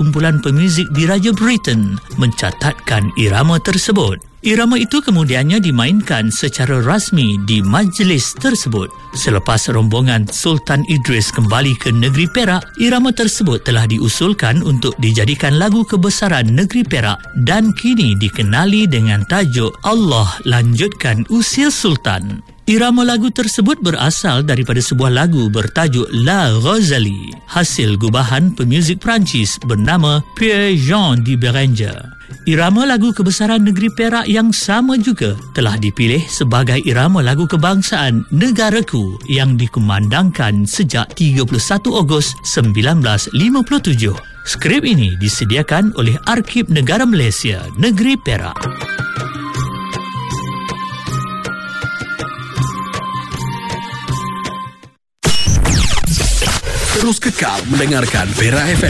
kumpulan pemuzik di Raja Britain mencatatkan irama tersebut. Irama itu kemudiannya dimainkan secara rasmi di majlis tersebut. Selepas rombongan Sultan Idris kembali ke negeri Perak, irama tersebut telah diusulkan untuk dijadikan lagu kebesaran negeri Perak dan kini dikenali dengan tajuk Allah Lanjutkan Usia Sultan. Irama lagu tersebut berasal daripada sebuah lagu bertajuk La Ghazali, hasil gubahan pemuzik Perancis bernama Pierre-Jean de Beranger. Irama lagu kebesaran negeri Perak yang sama juga telah dipilih sebagai irama lagu kebangsaan negaraku yang dikumandangkan sejak 31 Ogos 1957. Skrip ini disediakan oleh Arkib Negara Malaysia, Negeri Perak. Terus kekal mendengarkan Perak FM